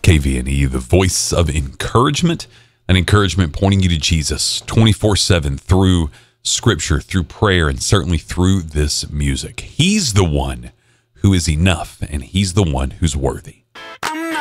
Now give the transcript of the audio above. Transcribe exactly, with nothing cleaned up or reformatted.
K V N E, the voice of encouragement, an encouragement pointing you to Jesus twenty-four seven through Scripture, through prayer, and certainly through this music. He's the one who is enough, and he's the one who's worthy.